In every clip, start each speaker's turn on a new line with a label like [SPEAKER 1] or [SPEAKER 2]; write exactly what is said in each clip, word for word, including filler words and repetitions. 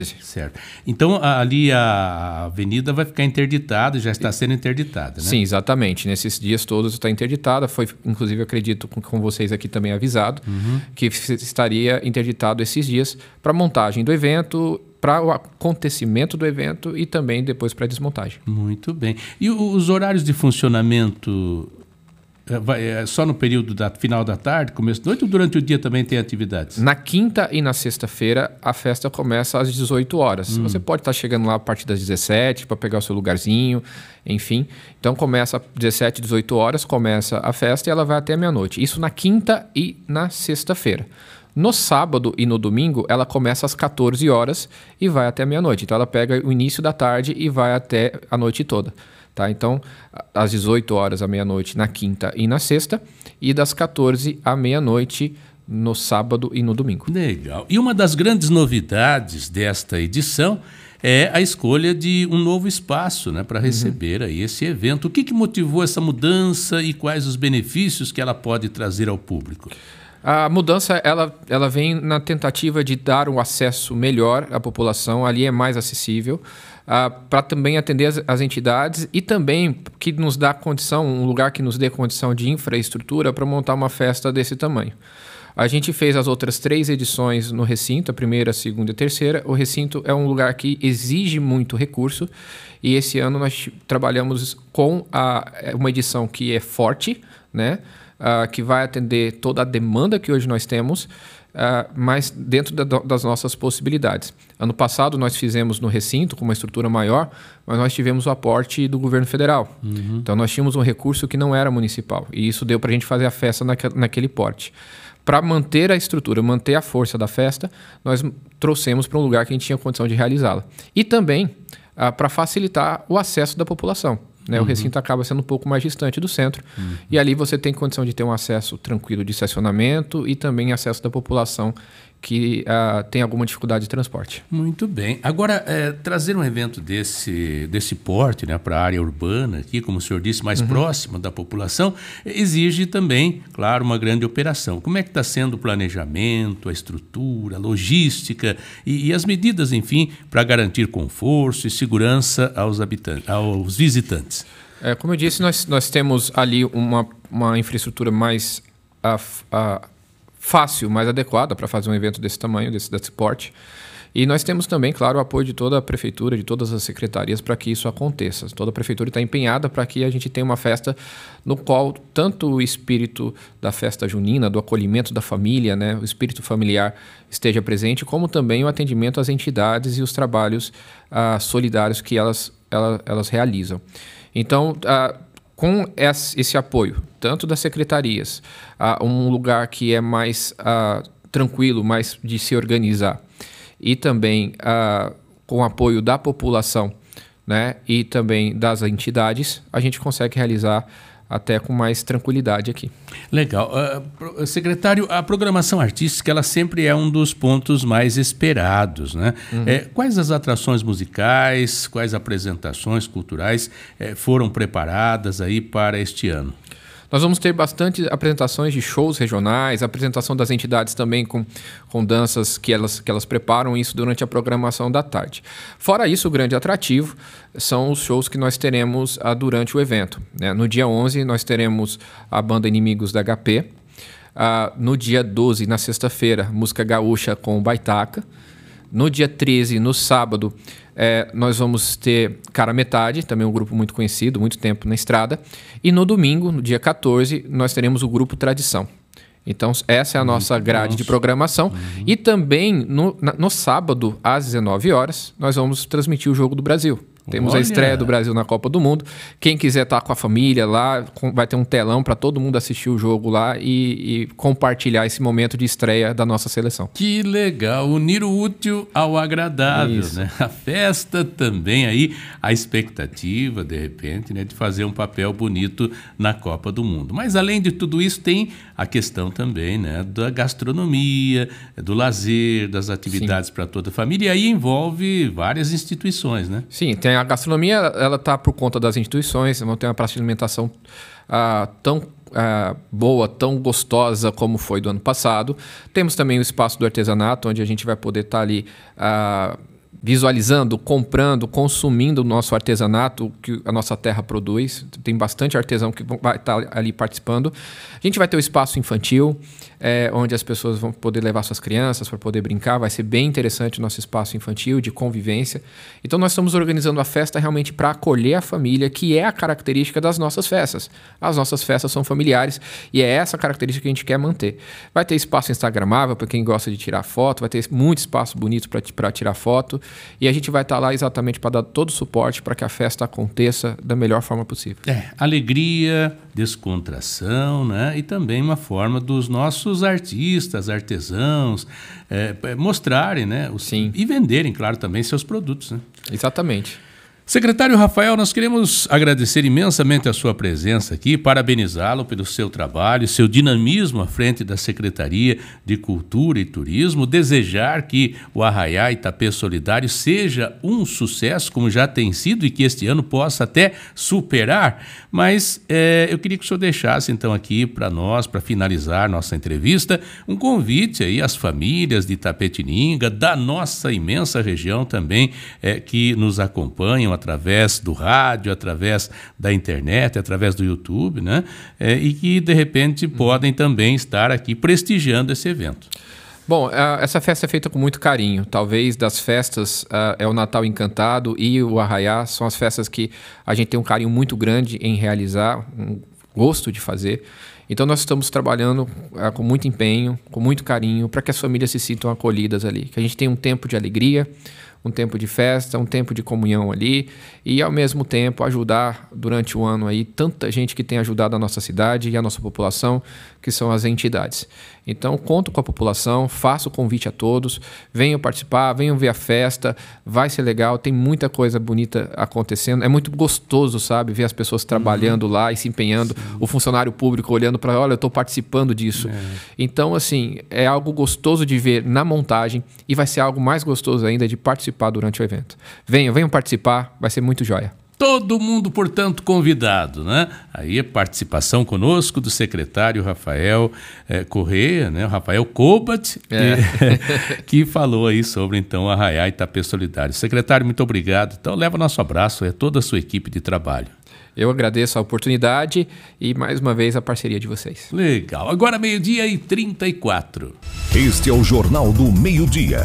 [SPEAKER 1] Certo. Então, ali a avenida vai ficar interditada, já está sendo interditada, né?
[SPEAKER 2] Sim, exatamente. Nesses dias todos está interditada. Foi, inclusive, acredito com, com vocês aqui também avisado, uhum. que estaria interditado esses dias para montagem do evento, para o acontecimento do evento e também depois para a desmontagem.
[SPEAKER 1] Muito bem. E os horários de funcionamento... Vai, é só no período da final da tarde, começo da noite, ou durante o dia também tem atividades?
[SPEAKER 2] Na quinta e na sexta-feira, a festa começa às dezoito horas. Hum. Você pode estar chegando lá a partir das dezessete para pegar o seu lugarzinho, enfim. Então começa às dezessete, dezoito horas, começa a festa e ela vai até meia-noite. Isso na quinta e na sexta-feira. No sábado e no domingo, ela começa às quatorze horas e vai até meia-noite. Então ela pega o início da tarde e vai até a noite toda. Tá? Então, às dezoito horas à meia-noite na quinta e na sexta, e das quatorze à meia-noite no sábado e no domingo.
[SPEAKER 1] Legal. E uma das grandes novidades desta edição é a escolha de um novo espaço, né, para receber uhum. aí esse evento. O que, que motivou essa mudança e quais os benefícios que ela pode trazer ao público?
[SPEAKER 2] A mudança ela, ela vem na tentativa de dar um acesso melhor à população, ali é mais acessível, uh, para também atender as, as entidades e também que nos dá condição, um lugar que nos dê condição de infraestrutura para montar uma festa desse tamanho. A gente fez as outras três edições no recinto, a primeira, a segunda e a terceira. O recinto é um lugar que exige muito recurso e esse ano nós trabalhamos com a, uma edição que é forte, né? Uh, que vai atender toda a demanda que hoje nós temos, uh, mas dentro da, das nossas possibilidades. Ano passado nós fizemos no recinto com uma estrutura maior, mas nós tivemos o aporte do governo federal. Uhum. Então nós tínhamos um recurso que não era municipal e isso deu para a gente fazer a festa naque, naquele porte. Para manter a estrutura, manter a força da festa, nós trouxemos para um lugar que a gente tinha condição de realizá-la. E também uh, para facilitar o acesso da população. Né? Uhum. O recinto acaba sendo um pouco mais distante do centro. Uhum. E ali você tem condição de ter um acesso tranquilo de estacionamento e também acesso da população que uh, tem alguma dificuldade de transporte.
[SPEAKER 1] Muito bem. Agora, é, trazer um evento desse, desse porte, né, para a área urbana, aqui, como o senhor disse, mais uhum. próxima da população, exige também, claro, uma grande operação. Como é que está sendo o planejamento, a estrutura, a logística e, e as medidas, enfim, para garantir conforto e segurança aos habitantes, aos visitantes?
[SPEAKER 2] É, como eu disse, nós, nós temos ali uma, uma infraestrutura mais... Uh, uh, fácil, mais adequada para fazer um evento desse tamanho, desse, desse porte. E nós temos também, claro, o apoio de toda a prefeitura, de todas as secretarias para que isso aconteça. Toda a prefeitura está empenhada para que a gente tenha uma festa no qual tanto o espírito da festa junina, do acolhimento da família, né, o espírito familiar esteja presente, como também o atendimento às entidades e os trabalhos ah, solidários que elas, elas, elas realizam. Então, ah, com esse apoio, tanto das secretarias, uh, um lugar que é mais uh, tranquilo, mais de se organizar, e também uh, com o apoio da população, né, e também das entidades, a gente consegue realizar até com mais tranquilidade aqui.
[SPEAKER 1] Legal. Uh, secretário, a programação artística ela sempre é um dos pontos mais esperados, né? Uhum. É, quais as atrações musicais, quais apresentações culturais é, foram preparadas aí para este ano?
[SPEAKER 2] Nós vamos ter bastante apresentações de shows regionais, apresentação das entidades também com, com danças que elas, que elas preparam isso durante a programação da tarde. Fora isso, o grande atrativo são os shows que nós teremos ah, durante o evento. Né? No dia onze, nós teremos a banda Inimigos da H P. Ah, no dia doze, na sexta-feira, música gaúcha com o Baitaca. No dia treze, no sábado, é, nós vamos ter Cara Metade, também um grupo muito conhecido, muito tempo na estrada. E no domingo, no dia quatorze, nós teremos o grupo Tradição. Então, essa é a nossa grade Nossa. de programação. Uhum. E também, no, na, no sábado, às dezenove horas, nós vamos transmitir o Jogo do Brasil. Temos Olha. a estreia do Brasil na Copa do Mundo. Quem quiser estar com a família lá, vai ter um telão para todo mundo assistir o jogo lá e, e compartilhar esse momento de estreia da nossa seleção.
[SPEAKER 1] Que legal, unir o útil ao agradável, Isso. né? A festa também aí, a expectativa, de repente, né, de fazer um papel bonito na Copa do Mundo. Mas além de tudo isso, tem a questão também, né, da gastronomia, do lazer, das atividades para toda a família. E aí envolve várias instituições, né?
[SPEAKER 2] Sim, tem a gastronomia, ela está por conta das instituições, vão ter uma praça de alimentação ah, tão ah, boa, tão gostosa como foi do ano passado. Temos também o espaço do artesanato, onde a gente vai poder estar tá ali ah, visualizando, comprando, consumindo o nosso artesanato que a nossa terra produz. Tem bastante artesão que vai estar ali participando. A gente vai ter o espaço infantil, é, onde as pessoas vão poder levar suas crianças para poder brincar. Vai ser bem interessante o nosso espaço infantil de convivência. Então nós estamos organizando a festa realmente para acolher a família, que é a característica das nossas festas. As nossas festas são familiares e é essa característica que a gente quer manter. Vai ter espaço instagramável para quem gosta de tirar foto, vai ter muito espaço bonito para tirar foto. E a gente vai estar lá exatamente para dar todo o suporte para que a festa aconteça da melhor forma possível.
[SPEAKER 1] É, alegria, descontração, né? E também uma forma dos nossos artistas, artesãos, é, mostrarem, né? O,
[SPEAKER 2] Sim.
[SPEAKER 1] E venderem, claro, também seus produtos, né?
[SPEAKER 2] Exatamente.
[SPEAKER 1] Secretário Rafael, nós queremos agradecer imensamente a sua presença aqui, parabenizá-lo pelo seu trabalho, seu dinamismo à frente da Secretaria de Cultura e Turismo, desejar que o Arraiá Itapê Solidário seja um sucesso, como já tem sido, e que este ano possa até superar. Mas é, eu queria que o senhor deixasse então aqui para nós, para finalizar nossa entrevista, um convite aí às famílias de Itapetininga, da nossa imensa região também, é, que nos acompanham através do rádio, através da internet, através do YouTube, né? É, e que, de repente, podem também estar aqui prestigiando esse evento.
[SPEAKER 2] Bom, essa festa é feita com muito carinho. Talvez das festas uh, é o Natal Encantado e o Arraiá são as festas que a gente tem um carinho muito grande em realizar, um gosto de fazer. Então nós estamos trabalhando uh, com muito empenho, com muito carinho, para que as famílias se sintam acolhidas ali. Que a gente tenha um tempo de alegria, um tempo de festa, um tempo de comunhão ali e, ao mesmo tempo, ajudar durante o ano aí tanta gente que tem ajudado a nossa cidade e a nossa população, que são as entidades. Então, conto com a população, faço o convite a todos, venham participar, venham ver a festa, vai ser legal, tem muita coisa bonita acontecendo, é muito gostoso, sabe, ver as pessoas trabalhando uhum. lá e se empenhando, Sim. o funcionário público olhando para, olha, eu estou participando disso. É. Então, assim, é algo gostoso de ver na montagem e vai ser algo mais gostoso ainda de participar durante o evento. Venham, venham participar, vai ser muito joia.
[SPEAKER 1] Todo mundo, portanto, convidado, né? Aí a participação conosco do secretário Rafael é, Correia, né? O Rafael Kobat, é. que, que falou aí sobre, então, Arraiá Itapê Solidário. Secretário, muito obrigado. Então, leva nosso abraço a toda a sua equipe de trabalho.
[SPEAKER 2] Eu agradeço a oportunidade e, mais uma vez, a parceria de vocês.
[SPEAKER 1] Legal. Agora, meio-dia e trinta e quatro.
[SPEAKER 3] Este é o Jornal do Meio-Dia.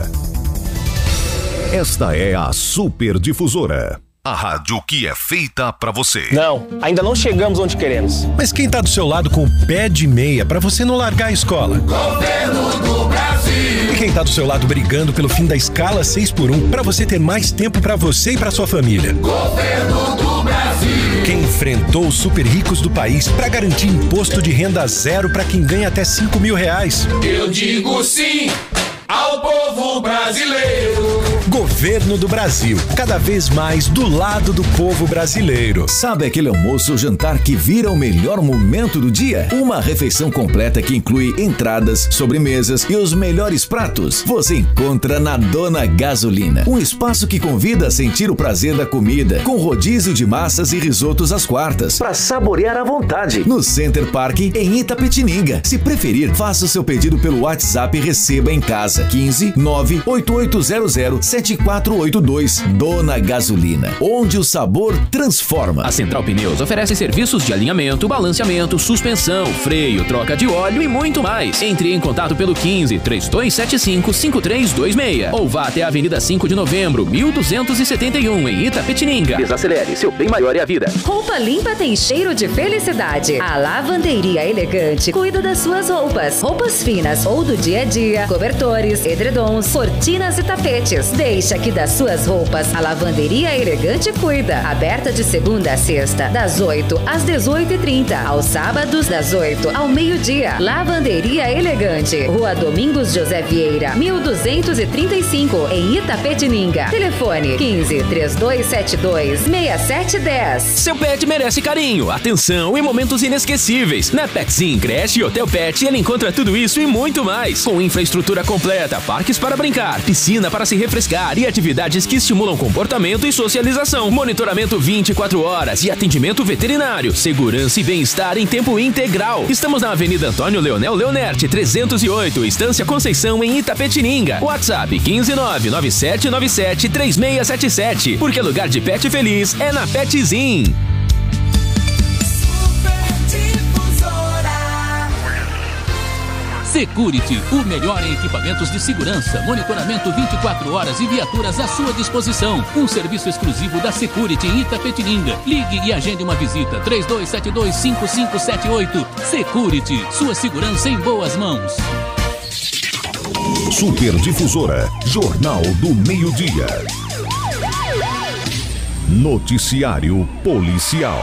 [SPEAKER 3] Esta é a Super Difusora. A rádio que é feita pra você.
[SPEAKER 4] Não, ainda não chegamos onde queremos.
[SPEAKER 5] Mas quem tá do seu lado com o pé de meia pra você não largar a escola?
[SPEAKER 6] Governo do Brasil.
[SPEAKER 5] E quem tá do seu lado brigando pelo fim da escala seis por um pra você ter mais tempo pra você e pra sua família?
[SPEAKER 6] Governo do Brasil.
[SPEAKER 5] Quem enfrentou os super ricos do país pra garantir imposto de renda zero pra quem ganha até cinco mil reais?
[SPEAKER 6] Eu digo sim ao povo brasileiro.
[SPEAKER 5] Governo do Brasil, cada vez mais do lado do povo brasileiro.
[SPEAKER 3] Sabe aquele almoço ou jantar que vira o melhor momento do dia? Uma refeição completa que inclui entradas, sobremesas e os melhores pratos. Você encontra na Dona Gasolina, um espaço que convida a sentir o prazer da comida, com rodízio de massas e risotos às quartas, para saborear à vontade. No Center Park, em Itapetininga. Se preferir, faça o seu pedido pelo WhatsApp e receba em casa. quinze nove oito oito zero zero sete quatro oito dois. Dona Gasolina, onde o sabor transforma.
[SPEAKER 7] A Central Pneus oferece serviços de alinhamento, balanceamento, suspensão, freio, troca de óleo e muito mais. Entre em contato pelo quinze, trinta e dois setenta e cinco, cinquenta e três vinte e seis ou vá até a Avenida cinco de Novembro, mil duzentos e setenta e um, em Itapetininga.
[SPEAKER 8] Desacelere, seu bem maior é a vida.
[SPEAKER 9] Roupa limpa tem cheiro de felicidade. A Lavanderia Elegante cuida das suas roupas. Roupas finas ou do dia a dia, cobertores, edredons, cortinas e tapetes. Deixa que das suas roupas a Lavanderia Elegante cuida. Aberta de segunda a sexta, das oito às dezoito e trinta. Aos sábados, das oito ao meio-dia. Lavanderia Elegante. Rua Domingos José Vieira, mil duzentos e trinta e cinco, em Itapetininga. Telefone quinze, trinta e dois setenta e dois, sessenta e sete dez.
[SPEAKER 7] Seu pet merece carinho, atenção e momentos inesquecíveis. Na Petsim, creche e Hotel Pet, ele encontra tudo isso e muito mais. Com infraestrutura completa, parques para brincar, piscina para se refrescar brincar e atividades que estimulam comportamento e socialização. Monitoramento vinte e quatro horas e atendimento veterinário. Segurança e bem-estar em tempo integral. Estamos na Avenida Antônio Leonel Leonerte, trezentos e oito, Estância Conceição, em Itapetininga. WhatsApp quinze nove nove sete nove sete três seis sete sete. Porque lugar de pet feliz é na Petzin.
[SPEAKER 10] Security, o melhor em equipamentos de segurança, monitoramento vinte e quatro horas e viaturas à sua disposição. Um serviço exclusivo da Security em Itapetininga. Ligue e agende uma visita. três dois sete dois cinco cinco sete oito. Security, sua segurança em boas mãos.
[SPEAKER 3] Superdifusora, Jornal do Meio-Dia. Noticiário Policial.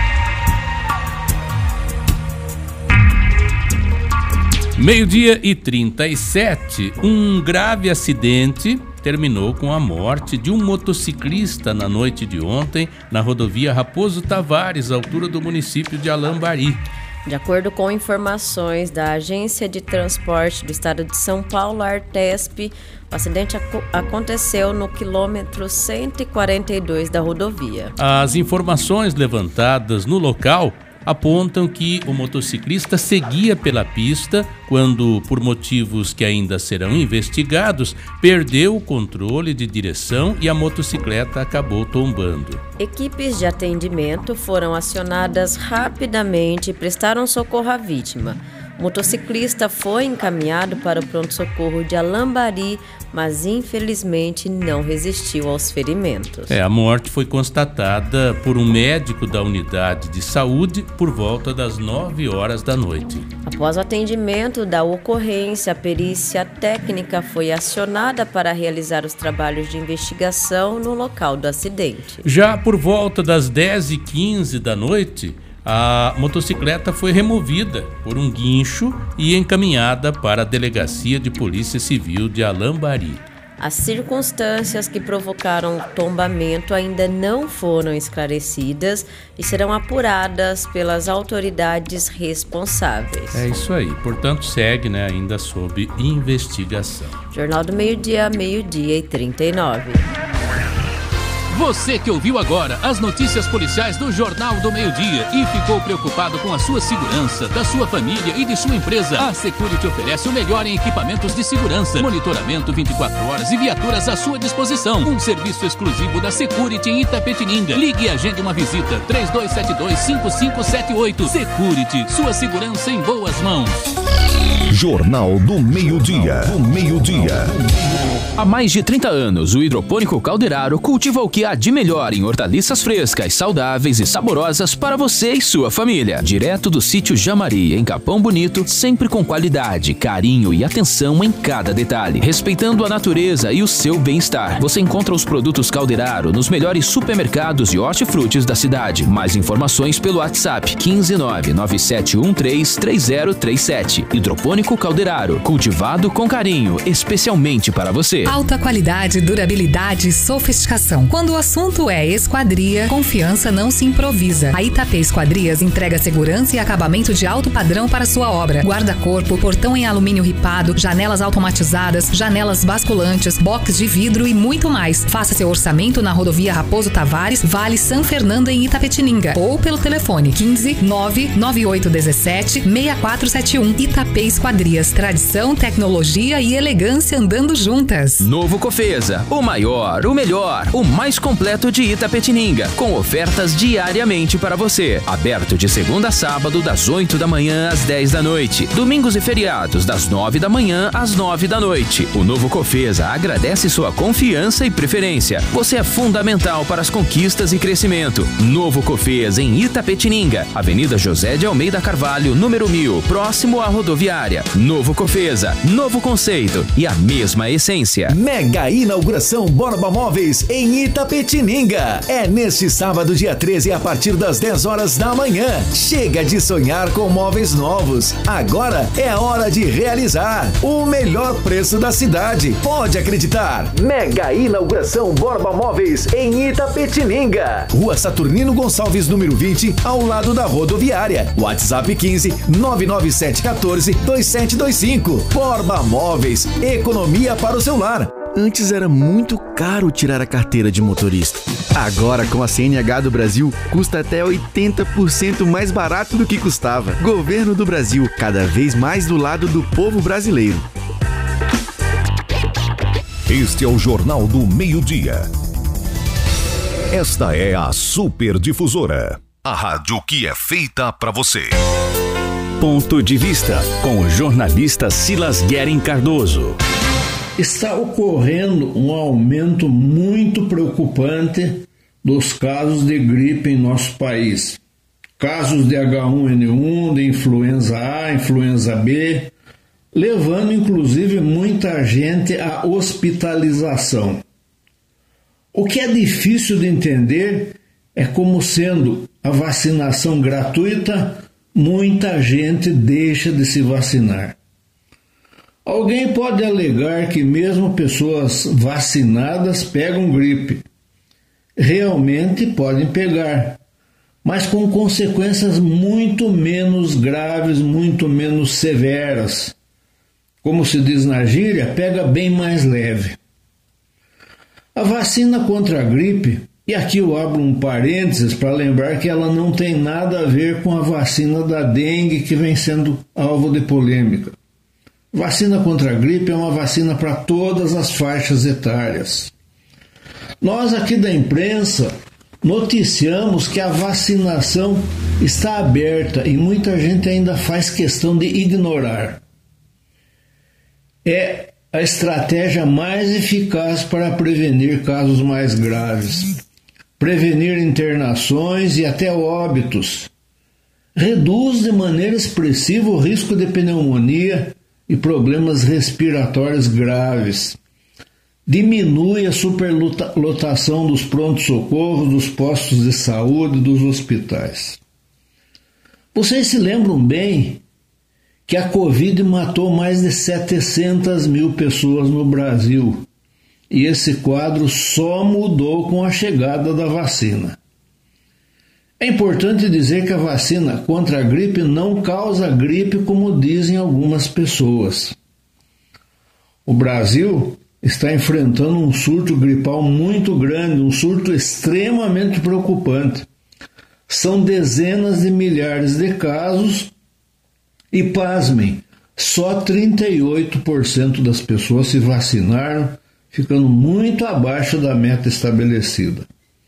[SPEAKER 1] Meio-dia e trinta e sete, um grave acidente terminou com a morte de um motociclista na noite de ontem na rodovia Raposo Tavares, altura do município de Alambari.
[SPEAKER 11] De acordo com informações da Agência de Transporte do Estado de São Paulo, a Artesp, o acidente ac- aconteceu no quilômetro cento e quarenta e dois da rodovia.
[SPEAKER 1] As informações levantadas no local apontam que o motociclista seguia pela pista quando, por motivos que ainda serão investigados, perdeu o controle de direção e a motocicleta acabou tombando.
[SPEAKER 11] Equipes de atendimento foram acionadas rapidamente e prestaram socorro à vítima. O motociclista foi encaminhado para o pronto-socorro de Alambari, mas infelizmente não resistiu aos ferimentos.
[SPEAKER 1] É, a morte foi constatada por um médico da unidade de saúde por volta das nove horas da noite.
[SPEAKER 11] Após o atendimento da ocorrência, a perícia técnica foi acionada para realizar os trabalhos de investigação no local do acidente.
[SPEAKER 1] Já por volta das dez e quinze da noite, a motocicleta foi removida por um guincho e encaminhada para a Delegacia de Polícia Civil de Alambari.
[SPEAKER 11] As circunstâncias que provocaram o tombamento ainda não foram esclarecidas e serão apuradas pelas autoridades responsáveis.
[SPEAKER 1] É isso aí, portanto segue, né, ainda sob investigação.
[SPEAKER 11] Jornal do Meio-Dia, meio-dia e trinta e nove.
[SPEAKER 10] Você que ouviu agora as notícias policiais do Jornal do Meio-Dia e ficou preocupado com a sua segurança, da sua família e de sua empresa, a Security oferece o melhor em equipamentos de segurança, monitoramento vinte e quatro horas e viaturas à sua disposição. Um serviço exclusivo da Security em Itapetininga. Ligue e agende uma visita. três dois sete dois cinco cinco sete oito. Security, sua segurança em boas mãos.
[SPEAKER 3] Jornal do Meio-Dia. Do Meio-Dia.
[SPEAKER 7] Há mais de trinta anos, o Hidropônico Calderaro cultiva o que há de melhor em hortaliças frescas, saudáveis e saborosas para você e sua família. Direto do sítio Jamari, em Capão Bonito, sempre com qualidade, carinho e atenção em cada detalhe, respeitando a natureza e o seu bem-estar. Você encontra os produtos Calderaro nos melhores supermercados e hortifrutis da cidade. Mais informações pelo WhatsApp quinze nove nove sete um três três zero três sete. Hidropônico Calderaro, cultivado com carinho, especialmente para você.
[SPEAKER 12] Alta qualidade, durabilidade e sofisticação. Quando o assunto é esquadria, confiança não se improvisa. A Itapê Esquadrias entrega segurança e acabamento de alto padrão para sua obra. Guarda-corpo, portão em alumínio ripado, janelas automatizadas, janelas basculantes, box de vidro e muito mais. Faça seu orçamento na rodovia Raposo Tavares, Vale São Fernando, em Itapetininga, ou pelo telefone quinze nove nove oito um sete seis quatro sete um. Itapê Esquadrias, tradição, tecnologia e elegância andando juntas.
[SPEAKER 7] Novo Cofesa, o maior, o melhor, o mais completo de Itapetininga, com ofertas diariamente para você. Aberto de segunda a sábado, das oito da manhã às dez da noite. Domingos e feriados, das nove da manhã às nove da noite. O Novo Cofesa agradece sua confiança e preferência. Você é fundamental para as conquistas e crescimento. Novo Cofesa, em Itapetininga, Avenida José de Almeida Carvalho, número mil, próximo à rodoviária. Novo Cofesa, novo conceito e a mesma essência.
[SPEAKER 3] Mega inauguração Borba Móveis em Itapetininga. É neste sábado, dia treze, a partir das dez horas da manhã. Chega de sonhar com móveis novos. Agora é a hora de realizar. O melhor preço da cidade. Pode acreditar. Mega inauguração Borba Móveis em Itapetininga. Rua Saturnino Gonçalves, número vinte, ao lado da rodoviária. WhatsApp quinze nove nove sete um quatro dois sete dois cinco. Borba Móveis. Economia para o seu lar.
[SPEAKER 13] Antes era muito caro tirar a carteira de motorista. Agora, com a C N H do Brasil, custa até oitenta por cento mais barato do que custava. Governo do Brasil, cada vez mais do lado do povo brasileiro.
[SPEAKER 3] Este é o Jornal do Meio-Dia. Esta é a Super Difusora, a rádio que é feita para você.
[SPEAKER 14] Ponto de Vista, com o jornalista Silas Guerin Cardoso.
[SPEAKER 15] Está ocorrendo um aumento muito preocupante dos casos de gripe em nosso país. Casos de H um N um, de influenza A, influenza B, levando inclusive muita gente à hospitalização. O que é difícil de entender é como, sendo a vacinação gratuita, muita gente deixa de se vacinar. Alguém pode alegar que mesmo pessoas vacinadas pegam gripe. Realmente podem pegar, mas com consequências muito menos graves, muito menos severas. Como se diz na gíria, pega bem mais leve. A vacina contra a gripe, e aqui eu abro um parênteses para lembrar que ela não tem nada a ver com a vacina da dengue que vem sendo alvo de polêmica. Vacina contra a gripe é uma vacina para todas as faixas etárias. Nós aqui da imprensa noticiamos que a vacinação está aberta e muita gente ainda faz questão de ignorar. É a estratégia mais eficaz para prevenir casos mais graves, prevenir internações e até óbitos. Reduz de maneira expressiva o risco de pneumonia e problemas respiratórios graves. Diminui a superlotação dos prontos-socorros, dos postos de saúde, dos hospitais. Vocês se lembram bem que a Covid matou mais de setecentas mil pessoas no Brasil, e esse quadro só mudou com a chegada da vacina. É importante dizer que a vacina contra a gripe não causa gripe, como dizem algumas pessoas. O Brasil está enfrentando um surto gripal muito grande, um surto extremamente preocupante. São dezenas de milhares de casos e, pasmem, só trinta e oito por cento das pessoas se vacinaram, ficando muito abaixo da meta estabelecida.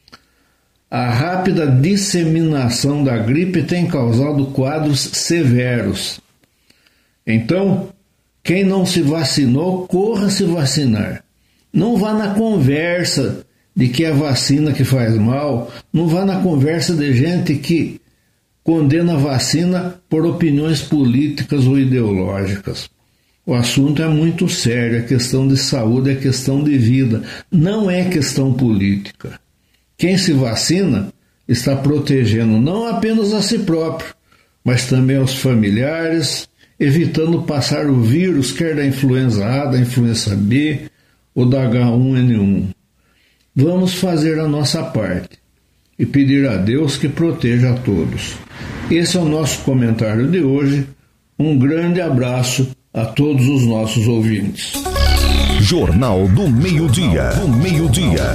[SPEAKER 15] A rápida disseminação da gripe tem causado quadros severos. Então, quem não se vacinou, corra se vacinar. Não vá na conversa de que é a vacina que faz mal, não vá na conversa de gente que condena a vacina por opiniões políticas ou ideológicas. O assunto é muito sério, é questão de saúde, é questão de vida, não é questão política. Quem se vacina está protegendo não apenas a si próprio, mas também aos familiares, evitando passar o vírus, quer da influenza A, da influenza B ou da H um N um. Vamos fazer a nossa parte e pedir a Deus que proteja a todos. Esse é o nosso comentário de hoje. Um grande abraço a todos os nossos ouvintes.
[SPEAKER 3] Jornal do Meio-Dia. Do Meio-Dia.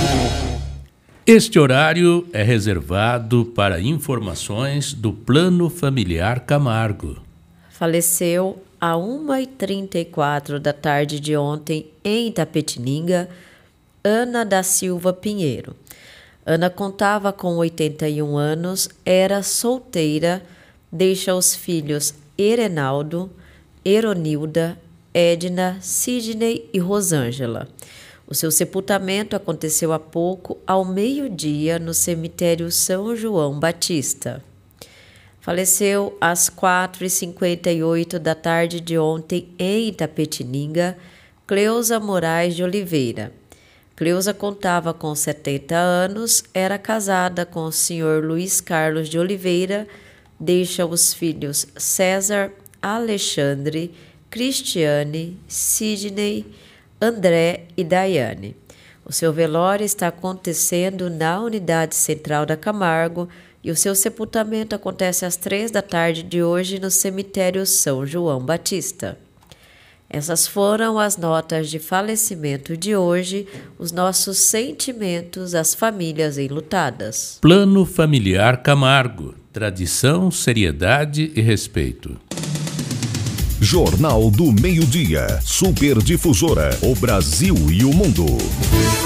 [SPEAKER 1] Este horário é reservado para informações do Plano Familiar Camargo.
[SPEAKER 11] Faleceu a uma e trinta e quatro da tarde de ontem em Itapetininga, Ana da Silva Pinheiro. Ana contava com oitenta e um anos, era solteira, deixa os filhos Erenaldo, Eronilda, Edna, Sidney e Rosângela. O seu sepultamento aconteceu há pouco, ao meio-dia, no cemitério São João Batista. Faleceu às quatro e cinquenta e oito da tarde de ontem em Itapetininga, Cleusa Moraes de Oliveira. Cleusa contava com setenta anos, era casada com o senhor Luiz Carlos de Oliveira, deixa os filhos César, Alexandre, Cristiane, Sidney, André e Daiane. O seu velório está acontecendo na Unidade Central da Camargo e o seu sepultamento acontece às três da tarde de hoje no cemitério São João Batista. Essas foram as notas de falecimento de hoje, os nossos sentimentos às famílias enlutadas.
[SPEAKER 1] Plano Familiar Camargo. Tradição, seriedade e respeito.
[SPEAKER 16] Jornal do Meio-Dia. Superdifusora. O Brasil e o mundo.